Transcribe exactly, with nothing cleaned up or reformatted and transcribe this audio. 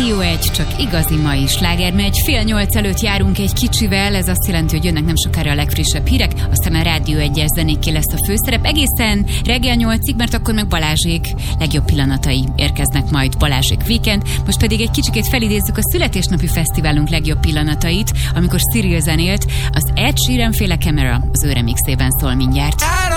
Rádió egy, csak igazi mai sláger megy. Fél nyolc előtt járunk egy kicsivel, ez azt jelenti, hogy jönnek nem sokára a legfrissebb hírek, aztán a Rádió egyes zenéké lesz a főszerep egészen reggel nyolcig, mert akkor meg Balázsék legjobb pillanatai érkeznek majd. Balázsék Weekend. Most pedig egy kicsikét felidézzük a születésnapi fesztiválunk legjobb pillanatait, amikor Cyril zenélt, az Ed Sheeran féle Camera az ő remixében szól mindjárt.